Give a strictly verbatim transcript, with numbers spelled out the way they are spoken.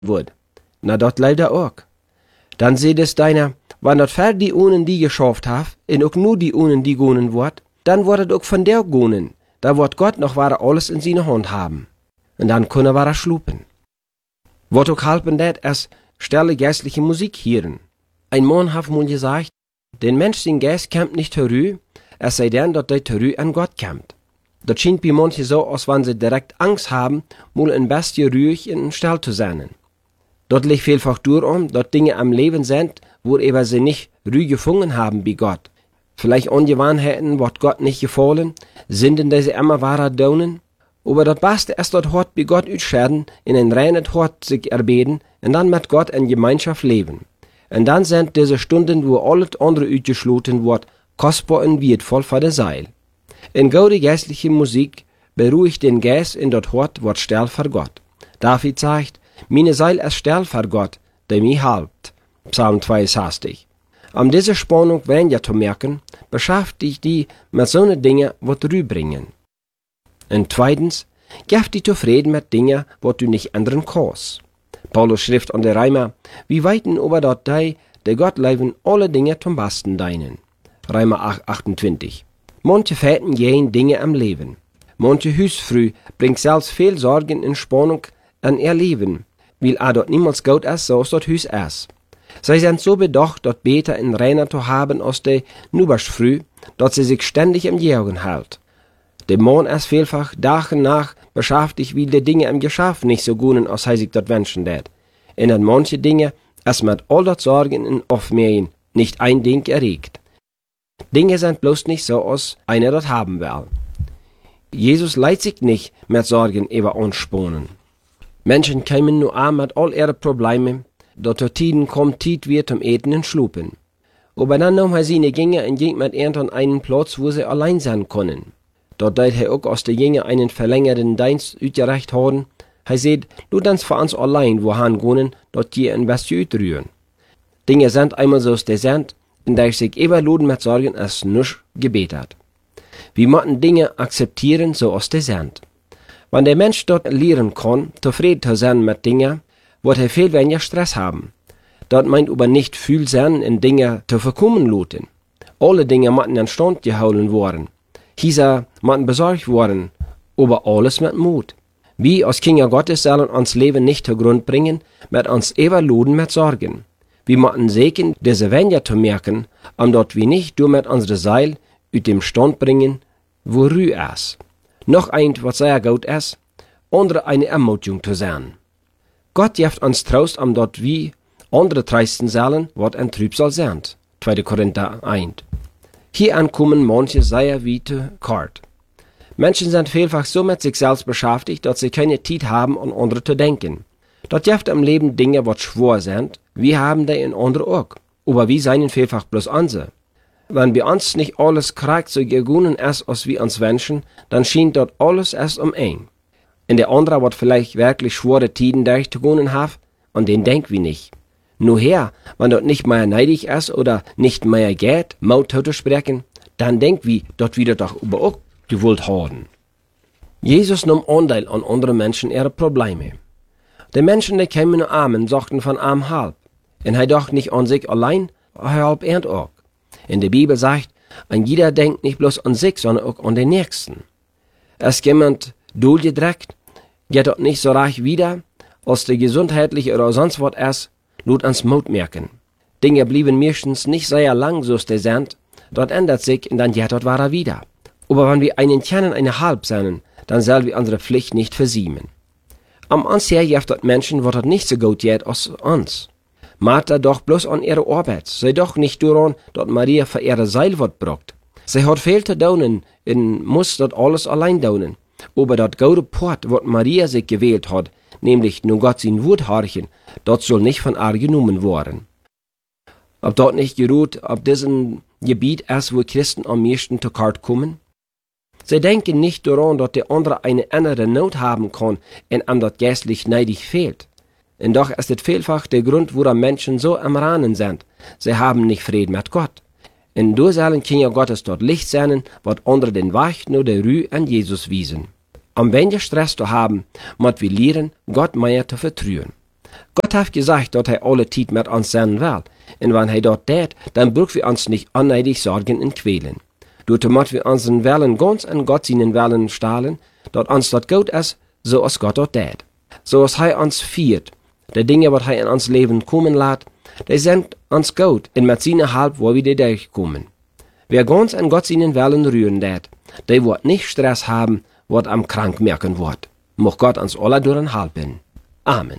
wird. Na, dort leider auch. Dann seht es deiner, wann dort fer die Unen die geschafft haf, und auch nur die Unen die gonen wird, dann wird es auch von der gonen. Da wird Gott noch wahre alles in seine Hand haben. Und dann können wir schlupen. Wird auch halpen dat, als stelle geistliche Musik hören. Ein Mann hat mal gesagt, den Mensch sein Geist kämmt nicht herü, es sei denn, dass der herü an Gott kämmt. Das scheint bei manchen so, als wenn sie direkt Angst haben, mal ein bisschen ruhig in den Stall zu sein. Dort liegt vielfach darum, dass Dinge am Leben sind, wo eben sie nicht ruhig gefunden haben bei Gott. Vielleicht Ungewohnheiten, wird Gott nicht gefallen, sind in diese immer wahrer Daunen. Aber das Beste ist dort Hort bei Gott utscheren, in ein reines Hort sich erbeten und dann mit Gott in Gemeinschaft leben. Und dann sind diese Stunden, wo alles andere utgeschloten wird, kostbar und wertvoll für die Seele. In gute geistliche Musik beruhigt den Geist in dort Hort, wird still für Gott. David sagt, meine Seele ist still für Gott, der mich halbt. Psalm zweiundsechzig. Um diese Spannung weniger zu merken, beschäftigt die mit so ne Dinge, was rüberbringen. Und zweitens, gib dich zufrieden mit Dingen, was du nicht ändern kannst. Paulus schrift an der Reimer, wie weiten über dort dei, der Gott leiben alle Dinge zum Besten deinen. Reimer acht, achtundzwanzig. Manche Väten gehen Dinge am Leben. Manche Hüsfrüh bringt selbst viel Sorgen und Spannung an ihr Leben, weil er dort niemals gut ist, so ist dort Hüs ist. Sie sind so bedacht, dort beter in reiner zu haben als der Nubersfrüh, dort sie sich ständig im Jaugen hält. Der Mann ist vielfach Tag und Nacht beschäftigt, wie die Dinge im Geschäft nicht so gut als er sich dort wünschen wird. Und an manche Dinge ist mit all dort Sorgen und Aufmähen nicht ein Ding erregt. Dinge sind bloß nicht so, als einer dort haben will. Jesus leidet sich nicht mit Sorgen über uns sponen. Menschen kämen nur an mit all ihren Problemen, dort zur Tiden kommt Tiet wird zum Eten und Schlupen. Aber dann nahm er seine Gänge und ging mit ihnen an einen Platz, wo sie allein sein können. Dort deit er auch aus der Gänge einen verlängerten Dienst utgerecht haben. Er sagt, du dann für uns allein, wo han gonen, dort je ein bisschen utrühren. Dinge sind einmal so, die sind, in der ich sich überluden mit Sorgen als nisch gebetet. Wir müssen Dinge akzeptieren, so als die sind. Wenn der Mensch dort lernen kann, zufrieden zu sein mit Dingen, wird er viel weniger Stress haben. Dort meint aber nicht viel sein, in Dinge zu verkommen luten. Alle Dinge müssen in Stand gehalten worden. Hier müssen besorgt worden, aber alles mit Mut. Wir als Kinder Gottes sollen uns Leben nicht zu Grund bringen, mit uns überluden mit Sorgen. Wir müssen sehen, diese weniger zu merken, um dort wir nicht durch mit unserer Seil aus dem Stand bringen, wo Ruhe ist. Noch ein, was sehr gut ist, andere eine Ermutigung zu sein. Gott gibt uns Trost, um dort wie andere treisten sollen, was ein Trübsal sind. zweiter Korinther eins. Hier ankommen manche sehr wie zu kort. Menschen sind vielfach so mit sich selbst beschäftigt, dass sie keine Zeit haben, an andere zu denken. Dort gibt im Leben Dinge, was schwer sind, wir haben die in andere auch. Aber wir seien vielfach bloß unsere. Wenn bei uns nicht alles korrekt so gegangen ist, als wir uns wünschen, dann schien dort alles erst um eng. In der andere wird vielleicht wirklich schwere Tiden durchzugonen haben, an den denken wir nicht. Nur her, wenn dort nicht mehr neidig ist oder nicht mehr geht, Maut zu sprechen, dann denkt wir, dort wieder doch über auch gewollt haben. Jesus nahm Anteil an andere Menschen ihre Probleme. Die Menschen, die kämen nur Armen, sagten von arm halb. Und er dachte nicht an sich allein, er halb er auch. In der Bibel sagt, ein jeder denkt nicht bloß an sich, sondern auch an den Nächsten. Ist jemand durchgedreckt, geht dort nicht so reich wieder, als der gesundheitliche oder sonst was ist, lut ans Mut merken. Dinge blieben meistens nicht sehr lang, so die sind, dort ändert sich und dann geht dort war er wieder. Aber wenn wir einen kennen, eine halb sein, dann sollen wir unsere Pflicht nicht versiemen. Am uns her gibt dort Menschen, wo dort nicht so gut geht als uns. Martha doch bloß an ihre Arbeit, sei doch nicht daran, dort Maria für ihre Seil wird braucht. Sie hat viel zu tun und muss dort alles allein tun. Aber dort gute Port, wo Maria sich gewählt hat, nämlich nur Gott sein Wort horchen, dort soll nicht von ihr genommen worden. Ob dort nicht geruht, ob diesem Gebiet erst, wo Christen am meisten zu kort kommen? Sie denken nicht daran, dass der andere eine andere Not haben kann und an dort geistlich neidig fehlt. Und doch ist es vielfach der Grund, woran Menschen so am Rahnen sind. Sie haben nicht Frieden mit Gott. Und durch sollen Kinder Gottes dort Licht sein, wird andere den Weg nur der Ruhe an Jesus wiesen. Um weniger Stress zu haben, muss wir lernen, Gott mehr zu vertrauen. Gott hat gesagt, dass er alle Zeit mit uns sein will. Und wenn er dort tät, dann brauchen wir uns nicht unnötig sorgen und quälen. Dort müssen wir unseren Willen ganz an Gott seinen Willen stellen, dass uns das gut ist, so als Gott dort tät. So als er uns führt, die Dinge, was er in uns Leben kommen lässt, die sind uns gut und mit seiner Hilfe, wo wir durchkommen. Wer ganz an Gott seinen Willen rühren tät, der wird nicht Stress haben, was am krank merken wird. Mocht Gott uns alle durch helfen. Amen.